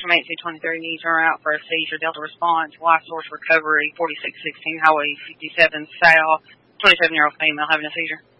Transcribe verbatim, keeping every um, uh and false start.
from eight two twenty-three needs her out for a seizure. Delta response, life source recovery, forty-six sixteen Highway fifty-seven South, twenty-seven-year-old female having a seizure.